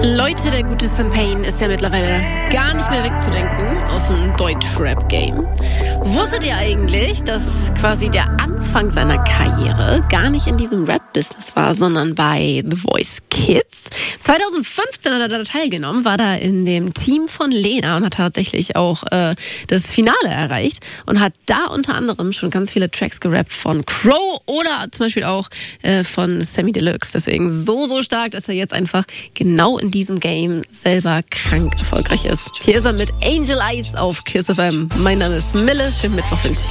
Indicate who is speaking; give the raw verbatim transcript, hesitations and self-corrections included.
Speaker 1: Leute, der gute Sam Payne ist ja mittlerweile gar nicht mehr wegzudenken aus dem Deutsch-Rap-Game. Wusstet ihr eigentlich, dass quasi der Anfang seiner Karriere gar nicht in diesem Rap-Business war, sondern bei The Voice Kids? zwanzig fünfzehn hat er da teilgenommen, war da in dem Team von Lena und hat tatsächlich auch äh, das Finale erreicht und hat da unter anderem schon ganz viele Tracks gerappt von Crow oder zum Beispiel auch äh, von Sammy Deluxe. Deswegen so, so stark, dass er jetzt einfach genau in diesem Game selber krank erfolgreich ist. Hier ist er mit Angel Eyes auf Kiss F M. Mein Name ist Mille. Schönen Mittwoch wünsche ich euch.